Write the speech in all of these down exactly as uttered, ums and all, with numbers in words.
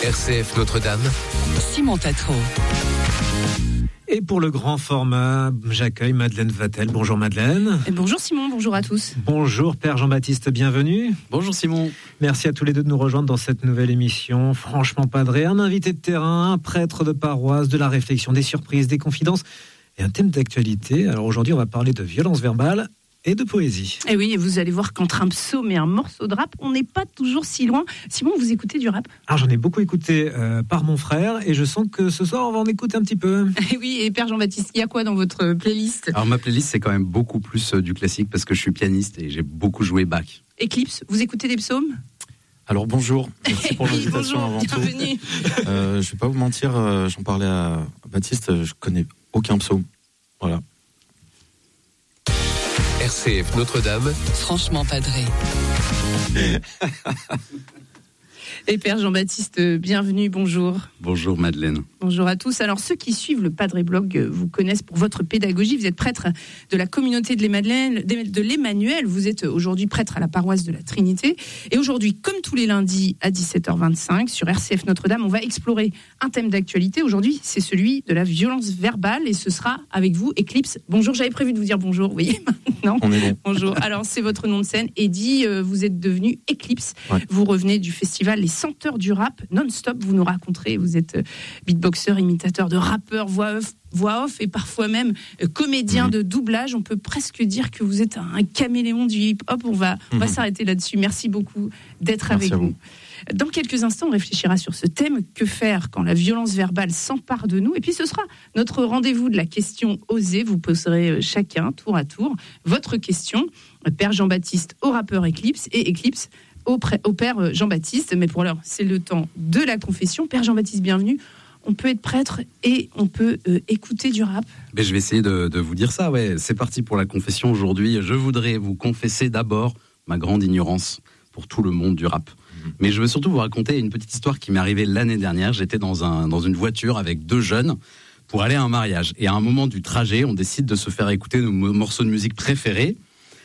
R C F Notre-Dame, Simon Tatro. Et pour le grand format, j'accueille Madeleine Vatel. Bonjour Madeleine. Et bonjour Simon, bonjour à tous. Bonjour Père Jean-Baptiste, bienvenue. Bonjour Simon. Merci à tous les deux de nous rejoindre dans cette nouvelle émission. Franchement Padré, un invité de terrain, un prêtre de paroisse, de la réflexion, des surprises, des confidences et un thème d'actualité. Alors aujourd'hui, on va parler de violence verbale et de poésie. Et oui, et vous allez voir qu'entre un psaume et un morceau de rap, on n'est pas toujours si loin. Simon, vous écoutez du rap ? Alors j'en ai beaucoup écouté euh, par mon frère et je sens que ce soir on va en écouter un petit peu. Et oui, et Père Jean-Baptiste, il y a quoi dans votre playlist ? Alors ma playlist c'est quand même beaucoup plus euh, du classique parce que je suis pianiste et j'ai beaucoup joué Bach. Eclipse, vous écoutez des psaumes ? Alors bonjour, merci pour l'invitation bonjour, avant tout. Bienvenue. Euh, je vais pas vous mentir, euh, j'en parlais à Baptiste, je connais aucun psaume. Voilà. R C F Notre-Dame, Franchement Padré. Et Père Jean-Baptiste, bienvenue, bonjour. Bonjour Madeleine. Bonjour à tous. Alors ceux qui suivent le Padré Blog vous connaissent pour votre pédagogie. Vous êtes prêtre de la communauté de l'Emmanuel, de l'Emmanuel. Vous êtes aujourd'hui prêtre à la paroisse de la Trinité. Et aujourd'hui, comme tous les lundis à dix-sept heures vingt-cinq sur R C F Notre-Dame, on va explorer un thème d'actualité. Aujourd'hui, c'est celui de la violence verbale et ce sera avec vous, Eclipse. Bonjour, j'avais prévu de vous dire bonjour, vous voyez maintenant. On est bon. Bonjour. Alors c'est votre nom de scène. Eddy, euh, vous êtes devenu Eclipse. Ouais. Vous revenez du festival Les Senteurs du Rap non-stop. Vous nous raconterez, vous êtes euh, beatboxer, imitateur de rappeurs, voix off, voix off et parfois même euh, comédien mmh. de doublage. On peut presque dire que vous êtes un caméléon du hip-hop. On va, mmh. on va s'arrêter là-dessus. Merci beaucoup d'être Merci avec vous. nous. Dans quelques instants, on réfléchira sur ce thème. Que faire quand la violence verbale s'empare de nous ? Et puis ce sera notre rendez-vous de la question osée. Vous poserez chacun, tour à tour, votre question. Père Jean-Baptiste au rappeur Eclipse et Eclipse au, pré- au Père Jean-Baptiste. Mais pour l'heure, c'est le temps de la confession. Père Jean-Baptiste, bienvenue. On peut être prêtre et on peut euh, écouter du rap. Mais je vais essayer de, de vous dire ça. Ouais, c'est parti pour la confession aujourd'hui. Je voudrais vous confesser d'abord ma grande ignorance pour tout le monde du rap. Mais je veux surtout vous raconter une petite histoire qui m'est arrivée l'année dernière. J'étais dans, un, dans une voiture avec deux jeunes pour aller à un mariage. Et à un moment du trajet, on décide de se faire écouter nos morceaux de musique préférés.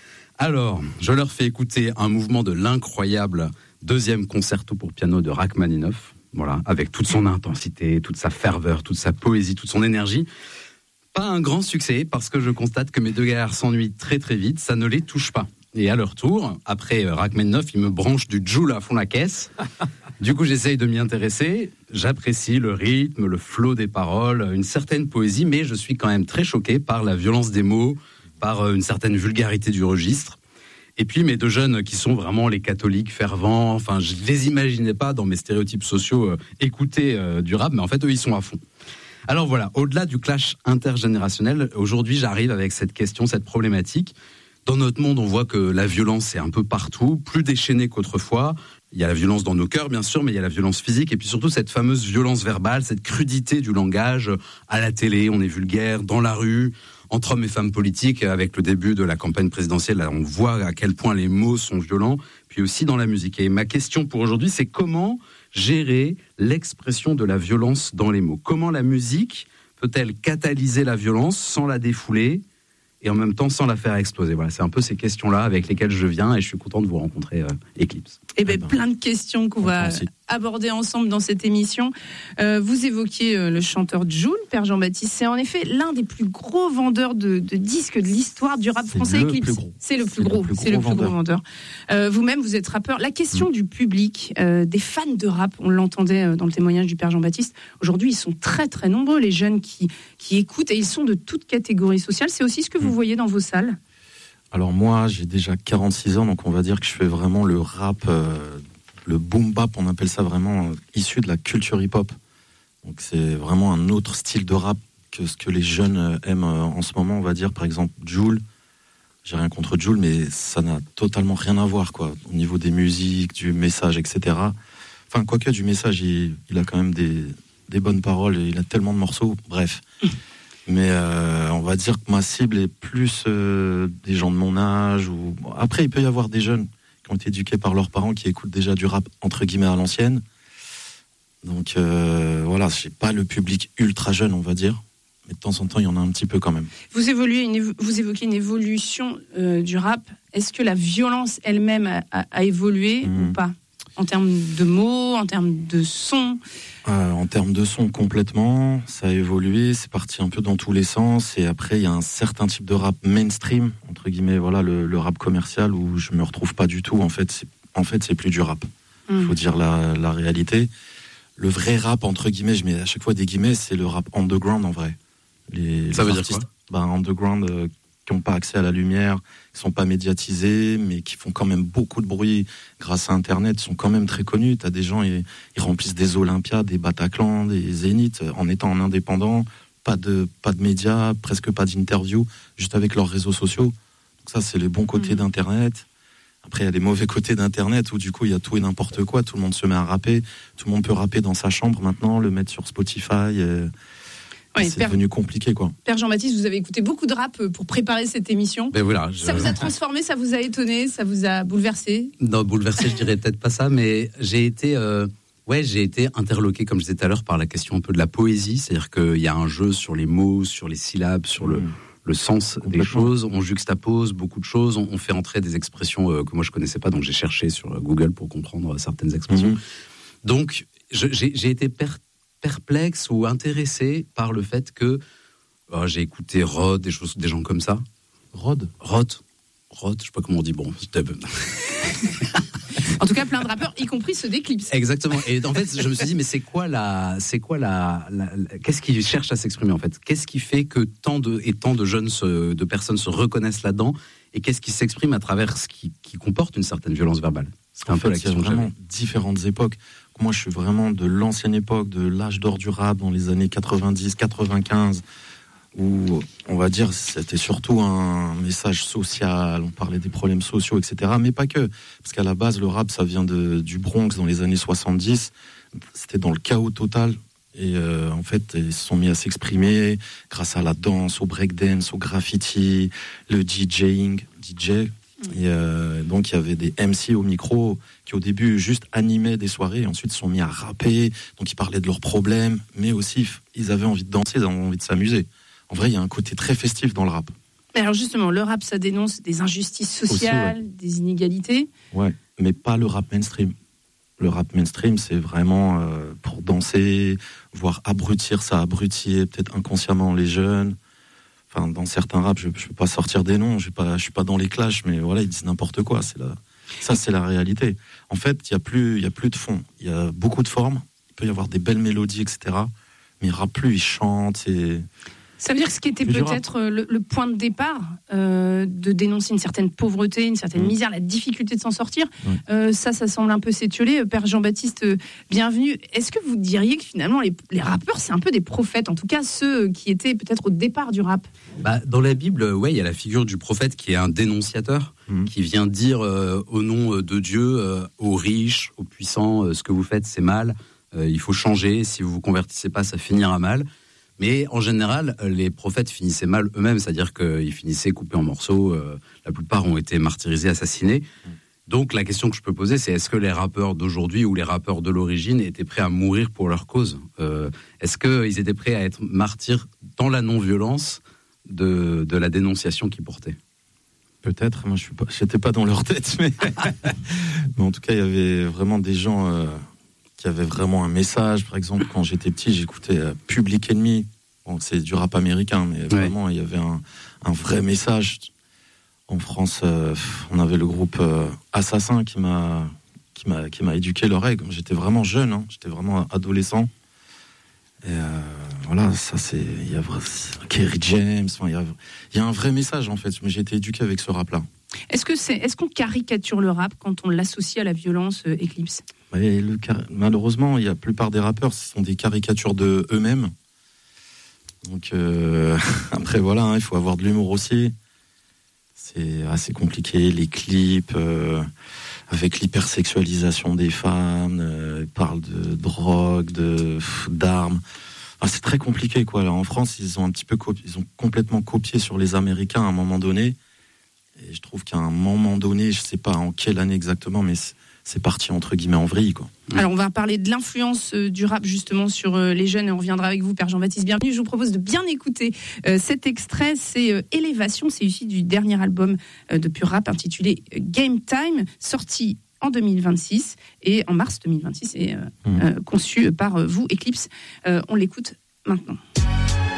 Alors, je leur fais écouter un mouvement de l'incroyable deuxième concerto pour piano de Rachmaninoff. Voilà, avec toute son intensité, toute sa ferveur, toute sa poésie, toute son énergie. Pas un grand succès parce que je constate que mes deux gars s'ennuient très très vite. Ça ne les touche pas. Et à leur tour, après Rachmaninoff, ils me branchent du Joule à fond la caisse. Du coup, j'essaye de m'y intéresser. J'apprécie le rythme, le flow des paroles, une certaine poésie, mais je suis quand même très choqué par la violence des mots, par une certaine vulgarité du registre. Et puis mes deux jeunes qui sont vraiment les catholiques fervents, enfin, je les imaginais pas dans mes stéréotypes sociaux euh, écouter euh, du rap, mais en fait, eux, ils sont à fond. Alors voilà, au-delà du clash intergénérationnel, aujourd'hui, j'arrive avec cette question, cette problématique. Dans notre monde, on voit que la violence est un peu partout, plus déchaînée qu'autrefois. Il y a la violence dans nos cœurs, bien sûr, mais il y a la violence physique et puis surtout cette fameuse violence verbale, cette crudité du langage. À la télé, on est vulgaire, dans la rue, entre hommes et femmes politiques. Avec le début de la campagne présidentielle, là, on voit à quel point les mots sont violents, puis aussi dans la musique. Et ma question pour aujourd'hui, c'est comment gérer l'expression de la violence dans les mots ? Comment la musique peut-elle catalyser la violence sans la défouler ? Et en même temps sans la faire exploser. Voilà, c'est un peu ces questions-là avec lesquelles je viens et je suis content de vous rencontrer, euh, Eclipse. Eh bien, plein de questions qu'on va aborder ensemble dans cette émission. Euh, vous évoquiez euh, le chanteur Joule, Père Jean-Baptiste. C'est en effet l'un des plus gros vendeurs de, de disques de l'histoire du rap c'est français, le Eclipse. Plus gros. C'est le plus c'est gros. Le plus gros c'est le plus vendeur. gros vendeur. Euh, vous-même, vous êtes rappeur. La question mmh. du public, euh, des fans de rap, on l'entendait euh, dans le témoignage du Père Jean-Baptiste. Aujourd'hui, ils sont très très nombreux, les jeunes qui, qui écoutent, et ils sont de toute catégorie sociale. C'est aussi ce que vous mmh. voyez dans vos salles ? Alors moi, j'ai déjà quarante-six ans, donc on va dire que je fais vraiment le rap, euh, le boom bap, on appelle ça vraiment euh, issu de la culture hip-hop. Donc c'est vraiment un autre style de rap que ce que les jeunes euh, aiment euh, en ce moment, on va dire. Par exemple, Joule, j'ai rien contre Joule, mais ça n'a totalement rien à voir, quoi, au niveau des musiques, du message, et cetera. Enfin, quoique du message, il, il a quand même des, des bonnes paroles, et il a tellement de morceaux, bref. Mais euh, on va dire que ma cible est plus euh, des gens de mon âge. Ou... Après, il peut y avoir des jeunes qui ont été éduqués par leurs parents qui écoutent déjà du rap entre guillemets à l'ancienne. Donc euh, voilà, c'est pas le public ultra jeune, on va dire. Mais de temps en temps, il y en a un petit peu quand même. Vous, évoluez une évo- vous évoquez une évolution euh, du rap. Est-ce que la violence elle-même a, a, a évolué mmh. ou pas ? En termes de mots, en termes de son euh, En termes de son, complètement. Ça a évolué, c'est parti un peu dans tous les sens. Et après, il y a un certain type de rap mainstream, entre guillemets, voilà, le, le rap commercial, où je me retrouve pas du tout. En fait, c'est, en fait, c'est plus du rap. Il mmh. faut dire la, la réalité. Le vrai rap, entre guillemets, je mets à chaque fois des guillemets, c'est le rap underground, en vrai. Les, Ça les veut artistes, dire bah, quoi underground, euh, qui n'ont pas accès à la lumière, qui sont pas médiatisés, mais qui font quand même beaucoup de bruit grâce à Internet, sont quand même très connus. T'as des gens, ils, ils remplissent des Olympiades, des Bataclan, des Zéniths, en étant en indépendant, pas de, pas de médias, presque pas d'interviews, juste avec leurs réseaux sociaux. Donc ça, c'est les bons côtés mmh. d'Internet. Après, il y a les mauvais côtés d'Internet, où du coup, il y a tout et n'importe quoi. Tout le monde se met à rapper. Tout le monde peut rapper dans sa chambre maintenant, le mettre sur Spotify. Et... Ouais, c'est Père, devenu compliqué, quoi. Père Jean-Baptiste, vous avez écouté beaucoup de rap pour préparer cette émission. Ben voilà, je... Ça vous a transformé, ça vous a étonné, ça vous a bouleversé? Non, bouleversé, je dirais peut-être pas ça, mais j'ai été, euh, ouais, j'ai été interloqué, comme je disais tout à l'heure, par la question un peu de la poésie. C'est-à-dire qu'il y a un jeu sur les mots, sur les syllabes, sur le, mmh. le sens des choses. On juxtapose beaucoup de choses. On, on fait entrer des expressions euh, que moi je connaissais pas, donc j'ai cherché sur Google pour comprendre certaines expressions. Mmh. Donc, je, j'ai, j'ai été perturbé, perplexe ou intéressé par le fait que oh, j'ai écouté Rod, des choses, des gens comme ça. Rod, Rod, Rod, je sais pas comment on dit. Bon, en tout cas, plein de rappeurs, y compris ceux d'Eclipse. Exactement. Et en fait, je me suis dit, mais c'est quoi la, c'est quoi la, la, la qu'est-ce qui cherche à s'exprimer en fait? Qu'est-ce qui fait que tant de et tant de jeunes, se, de personnes se reconnaissent là-dedans? Et qu'est-ce qui s'exprime à travers ce qui, qui comporte une certaine violence verbale? C'est un peu la question. Il y a vraiment différentes époques. Moi, je suis vraiment de l'ancienne époque, de l'âge d'or du rap, dans les années quatre-vingt-dix, quatre-vingt-quinze, où, on va dire, c'était surtout un message social, on parlait des problèmes sociaux, et cetera. Mais pas que, parce qu'à la base, le rap, ça vient de, du Bronx dans les années soixante-dix. C'était dans le chaos total. Et euh, en fait, ils se sont mis à s'exprimer grâce à la danse, au breakdance, au graffiti, le DJing, D J. Et euh, donc il y avait des M C au micro qui au début juste animaient des soirées et ensuite se sont mis à rapper, donc ils parlaient de leurs problèmes, mais aussi ils avaient envie de danser, ils avaient envie de s'amuser. En vrai, il y a un côté très festif dans le rap. Mais alors justement, le rap, ça dénonce des injustices sociales, aussi, ouais. des inégalités. Ouais, mais pas le rap mainstream. Le rap mainstream, c'est vraiment euh, pour danser, voire abrutir, ça abrutit peut-être inconsciemment les jeunes. Enfin, dans certains raps, je ne peux pas sortir des noms, je ne suis pas dans les clashs, mais voilà, ils disent n'importe quoi. C'est la... Ça, c'est la réalité. En fait, il n'y a plus, il y a plus de fond. Il y a beaucoup de formes. Il peut y avoir des belles mélodies, et cetera. Mais ils ne rappent plus, ils chantent. Et... Ça veut dire que ce qui était peut-être le, le point de départ euh, de dénoncer une certaine pauvreté, une certaine mmh. misère, la difficulté de s'en sortir, mmh. euh, ça, ça semble un peu s'étioler. Père Jean-Baptiste, euh, bienvenue. Est-ce que vous diriez que finalement les, les rappeurs, c'est un peu des prophètes, en tout cas ceux qui étaient peut-être au départ du rap? Bah, dans la Bible, ouais, il y a la figure du prophète qui est un dénonciateur, mmh. qui vient dire euh, au nom de Dieu euh, aux riches, aux puissants, euh, ce que vous faites, c'est mal. Euh, il faut changer. Si vous vous convertissez pas, ça finira mal. Mais en général, les prophètes finissaient mal eux-mêmes, c'est-à-dire qu'ils finissaient coupés en morceaux. Euh, la plupart ont été martyrisés, assassinés. Donc la question que je peux poser, c'est est-ce que les rappeurs d'aujourd'hui ou les rappeurs de l'origine étaient prêts à mourir pour leur cause? euh, Est-ce qu'ils étaient prêts à être martyrs dans la non-violence de, de la dénonciation qu'ils portaient? Peut-être, moi je suis pas, j'étais pas dans leur tête, mais, mais en tout cas il y avait vraiment des gens... Euh... qui avait vraiment un message. Par exemple, quand j'étais petit, j'écoutais euh, Public Enemy. Bon, c'est du rap américain, mais vraiment, ouais. il y avait un, un vrai message. En France, euh, on avait le groupe euh, Assassin qui m'a, qui m'a, qui m'a éduqué l'oreille. J'étais vraiment jeune, hein, j'étais vraiment adolescent. Et euh, voilà, ça c'est... Il y a Kerry James, il y a, il y a un vrai message, en fait. Mais j'ai été éduqué avec ce rap-là. Est-ce que c'est, est-ce qu'on caricature le rap quand on l'associe à la violence, euh, Eclipse? Et le, malheureusement, il y a la plupart des rappeurs, ce sont des caricatures de eux-mêmes. Donc euh, après voilà, hein, il faut avoir de l'humour aussi. C'est assez compliqué, les clips euh, avec l'hypersexualisation des femmes, euh, ils parlent de drogue, de d'armes. Ah, c'est très compliqué quoi. Là, en France, ils ont un petit peu, copi- ils ont complètement copié sur les Américains à un moment donné. Et je trouve qu'à un moment donné, je sais pas en quelle année exactement, mais c'est, c'est parti entre guillemets en vrille, quoi. Alors on va parler de l'influence euh, du rap justement sur euh, les jeunes et on reviendra avec vous, Père Jean-Baptiste. Bienvenue. Je vous propose de bien écouter euh, cet extrait. C'est euh, Élévation. C'est issu du dernier album euh, de Pur Rap intitulé Game Time, sorti en deux mille vingt-six et en mars deux mille vingt-six et euh, Mmh. euh, conçu par vous, Eclipse. Euh, on l'écoute maintenant.